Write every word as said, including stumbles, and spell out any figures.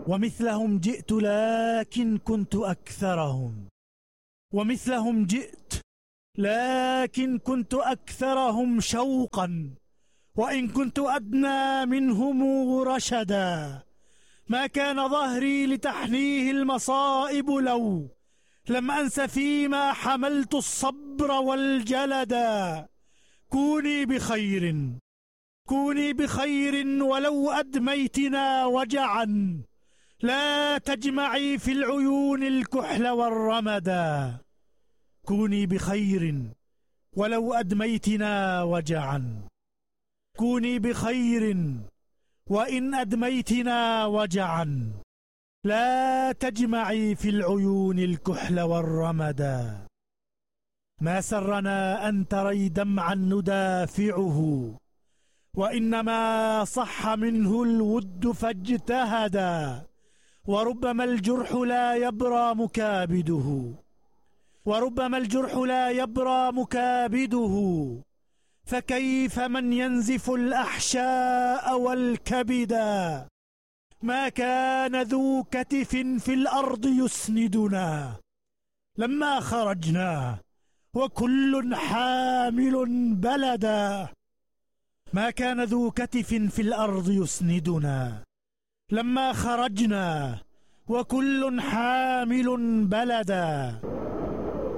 ومثلهم جئت لكن كنت أكثرهم ومثلهم جئت لكن كنت أكثرهم شوقا وإن كنت أدنى منهم رشدا. ما كان ظهري لتحنيه المصائب لو لم أنس فيما حملت الصبر والجلدا. كوني بخير كوني بخير ولو أدميتنا وجعا، لا تجمعي في العيون الكحل والرمدا. كوني بخير ولو أدميتنا وجعا، كوني بخير وإن أدميتنا وجعا، لا تجمعي في العيون الكحل والرمدا. ما سرنا أن تري دمعا ندافعه، وإنما صح منه الود فاجتهدا. وربما الجرح لا يبرى مكابده وربما الجرح لا يبرى مكابده فكيف من ينزف الأحشاء والكبدا. ما كان ذو كتف في الأرض يسندنا لما خرجنا وكل حامل بلدا. ما كان ذو كتف في الأرض يسندنا لما خرجنا وكل حامل بلدا.